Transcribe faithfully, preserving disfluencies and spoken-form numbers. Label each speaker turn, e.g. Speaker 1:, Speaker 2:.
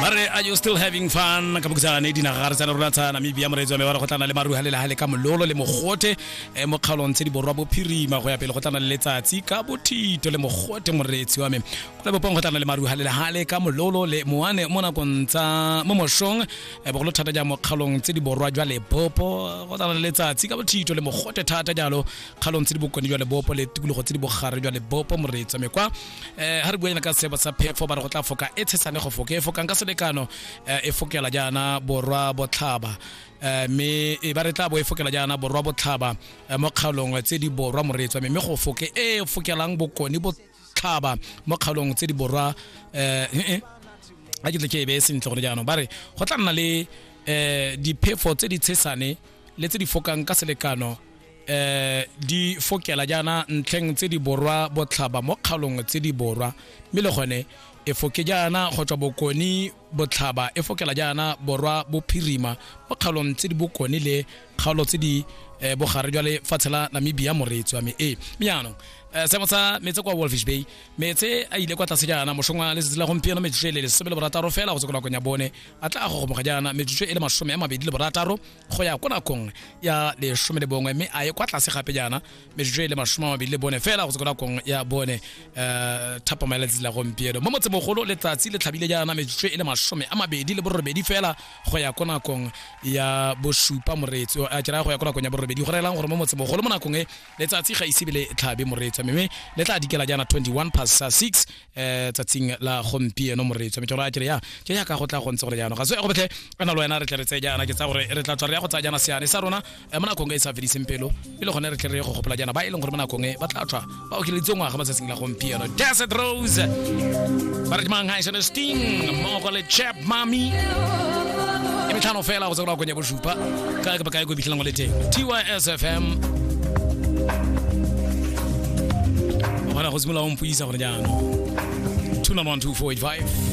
Speaker 1: Mare, are you still having fun? Kabukzane dina garza na rata na Namibia mrezo me wara khotana le maru halela hale ka mololo le mogote e mo kgalong tse di borwa bophirima go ya pele khotana le letsatsi ka bothito le mogote moretsi wa me go le bopong khotana le maru halela hale ka mololo le moane mona kontsa mo moshong e bogolo thata ja mo kgalong tse di borwa jwa le popo khotana le letsatsi ka bothito le mogote thata jalo kgalong tse di bokoni jwa le bopo le tikologo tse di bogare jwa le bopo moretsi me kwa eh ha re buena ka seba sa phefo ba re go tla foka e tshetsane go foka e foka ka selekano e fokela jana borwa botlhaba me e ba re tla bo e fokela jana borwa botlhaba mo kgalong tse di borwa moretswa me me go foke e fokelang bokoni botlhaba mo kgalong tse di borwa eh a ke tle be sentle gore jana ba re go tla nna le eh di phefo tse di tshesane le tse di fokang ka selekano eh di fokela jana ntleng tse di borwa botlhaba mo kgalong tse di borwa me le gone e foke jana go tswa bokoni botlhaba e fokela jana borwa bophirima mo kgalong tse di bokoni le kgalo tse di bogare jwa le fatsela Namibia moretsi wa me e miano se motsa metse kwa Wolfish Bay metse a ile kwa tlase jana moshongwa le tsela gompieno metse le sebele borataro fela go tsekola konya bone a tla go go jana metse e le masome a mabedi le borataro go ya kona kong ya le some le bongwe me a ye kwa tlase gape jana metse e le masome a mabedi le bone fela go tsekola kong ya bone eh thapa maele tsela gompieno mo motse mogolo le tsatsi le tlhabile jana metse e le masome a mabedi le borobedi fela go ya kona kong ya bosupa moretsi a tshira go ya kona konya borobedi go relang gore mo motse mogolo mo nakong e le tsatsi ga isibele tlhabe moretsi mme le tla dikela jana twenty-one past six eh tsatsing la gompieno moretsi me tsora a tshire ya ke ya ka go tla go ntse gore jana ga se go betle ana lo yana re tle re tse jana ke tsa gore re tla tswa re ya go tsa jana seane sa rona mo nakong e sa fediseng pelo ile gone re tle re go gopola jana ba ile gore mo nakong e ba tla tswa ba o kiletse ngwa ga matsatsing la gompieno Desert Rose ba re mang ha isana sting mo go le chap mami e metano fela go tswa go nya bosupa ka ka ka go bitlang go le teng T Y S F M Voilà, go simolola go mpuisa gore jana two nine one two four eight five